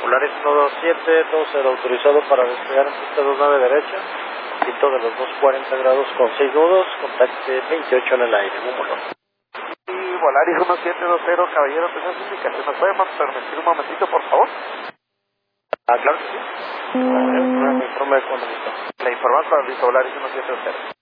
Volaris 127, 20 autorizado para despegar en pista 29 derecha, viento de los 240 grados con 6 nudos, contacte 28 en el aire, número. Y Volaris 1720, caballero, esa es su indicación. ¿Me puede permitir un momentito, por favor? Claro que sí. Me informe cuando listo. Le informamos para listo, Volaris 1720.